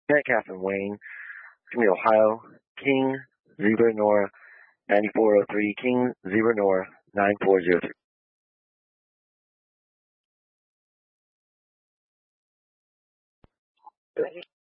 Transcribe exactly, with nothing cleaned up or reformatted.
Metcalf and Wayne. It's going to be Ohio, King, Zebra Nora, ninety-four oh three, King, Zebra Nora, nine four zero three.